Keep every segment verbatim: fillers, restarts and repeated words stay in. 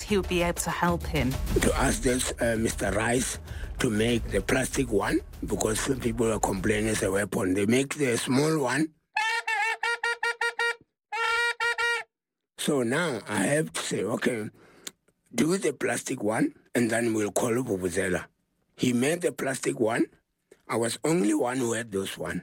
he would be able to help him. To ask this, uh, Mister Rice to make the plastic one, because some people are complaining it's a weapon. They make the small one. So now I have to say, okay, do the plastic one, and then we'll call Vuvuzela. He made the plastic one. I was only one who had those one.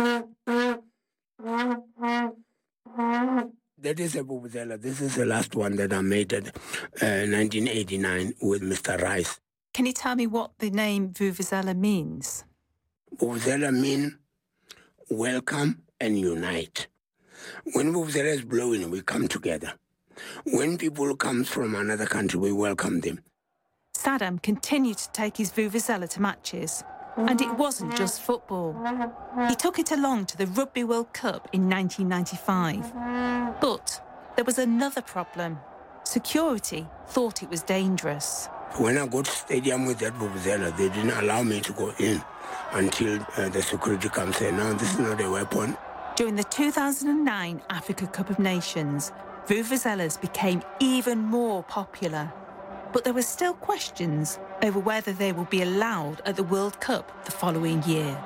That is a Vuvuzela. This is the last one that I made in uh, nineteen eighty-nine with Mister Rice. Can you tell me what the name Vuvuzela means? Vuvuzela means welcome and unite. When Vuvuzela is blowing, we come together. When people come from another country, we welcome them. Saddam continued to take his Vuvuzela to matches. And it wasn't just football. He took it along to the Rugby World Cup in nineteen ninety-five. But there was another problem. Security thought it was dangerous. When I got to stadium with that Vuvuzela, they didn't allow me to go in until uh, the security comes and said, no, this is not a weapon. During the two thousand nine Africa Cup of Nations, Vuvuzelas became even more popular. But there were still questions over whether they will be allowed at the World Cup the following year.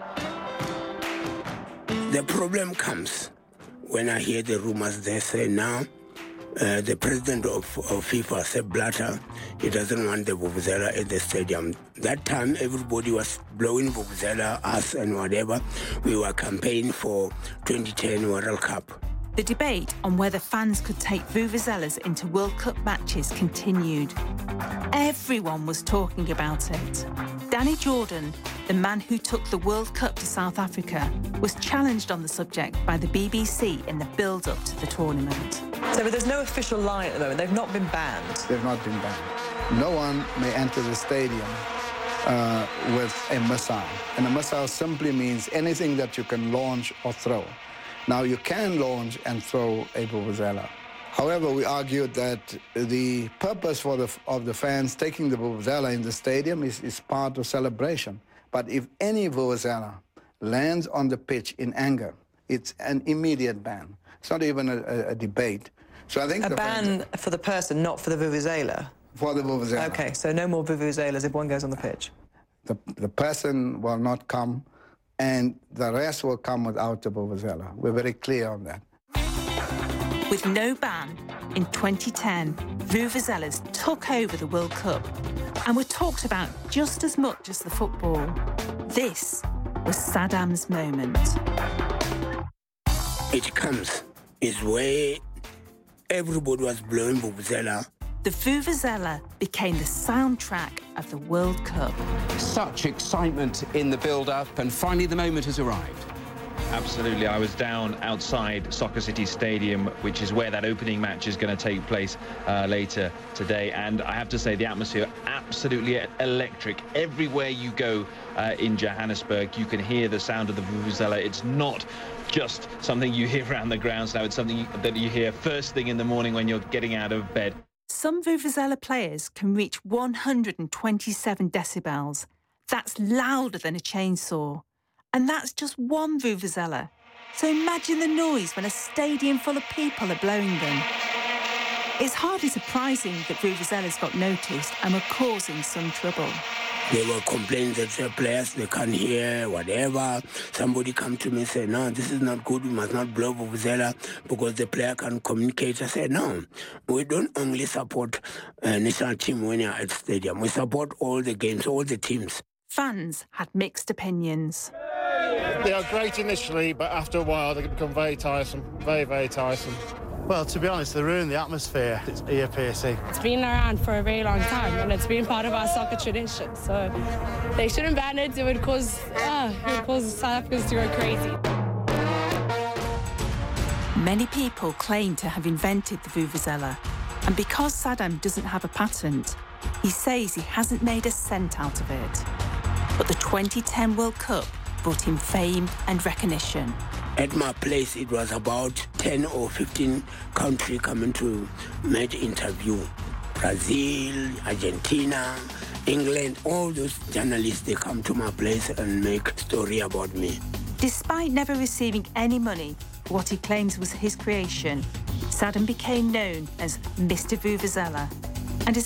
The problem comes when I hear the rumors. They say now uh, the president of, of FIFA, Sepp Blatter, he doesn't want the Vuvuzela at the stadium. That time everybody was blowing Vuvuzela, us and whatever. We were campaigning for twenty ten World Cup. The debate on whether fans could take Vuvuzelas into World Cup matches continued. Everyone was talking about it. Danny Jordan, the man who took the World Cup to South Africa, was challenged on the subject by the B B C in the build-up to the tournament. So but there's no official line at the moment. They've not been banned. They've not been banned. No one may enter the stadium uh, with a missile. And a missile simply means anything that you can launch or throw. Now, you can launch and throw a Vuvuzela. However, we argued that the purpose for the, of the fans taking the Vuvuzela in the stadium is, is part of celebration. But if any Vuvuzela lands on the pitch in anger, it's an immediate ban. It's not even a, a, a debate. So I think a the ban fans, for the person, not for the Vuvuzela? For the Vuvuzela. OK, so no more Vuvuzelas if one goes on the pitch? The, the person will not come, and the rest will come without the Vuvuzela. We're very clear on that. With no ban, in twenty ten, Vuvuzelas took over the World Cup and were talked about just as much as the football. This was Saddam's moment. It comes is where everybody was blowing Vuvuzela. The Vuvuzela became the soundtrack of the World Cup. Such excitement in the build-up, and finally the moment has arrived. Absolutely. I was down outside Soccer City Stadium, which is where that opening match is going to take place uh, later today. And I have to say, the atmosphere absolutely electric. Everywhere you go uh, in Johannesburg, you can hear the sound of the Vuvuzela. It's not just something you hear around the grounds now. It's something that you hear first thing in the morning when you're getting out of bed. Some Vuvuzela players can reach one hundred twenty-seven decibels. That's louder than a chainsaw. And that's just one Vuvuzela. So imagine the noise when a stadium full of people are blowing them. It's hardly surprising that Vuvuzelas got noticed and were causing some trouble. They were complaining that the players, they can't hear, whatever. Somebody come to me and say, no, this is not good, we must not blow Vuvuzela because the player can communicate. I said, no, we don't only support a national team when you're at stadium. We support all the games, all the teams. Fans had mixed opinions. They are great initially, but after a while they can become very tiresome, very, very tiresome. Well, to be honest, they ruin the atmosphere. It's ear-piercing. It's been around for a very long time, and it's been part of our soccer tradition. So they shouldn't ban it. It would cause, uh, it would cause South Africans to go crazy. Many people claim to have invented the Vuvuzela, and because Saddam doesn't have a patent, he says he hasn't made a cent out of it. But the twenty ten World Cup brought him fame and recognition. At my place, it was about ten or fifteen countries coming to make interview. Brazil, Argentina, England, all those journalists, they come to my place and make story about me. Despite never receiving any money for what he claims was his creation, Saddam became known as Mister Vuvuzela.